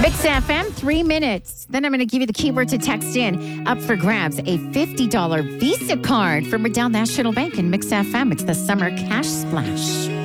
Mix FM, 3 minutes. Then I'm going to give you the keyword to text in. Up for grabs, a $50 Visa card from Riddell National Bank and Mix FM. It's the Summer Cash Splash.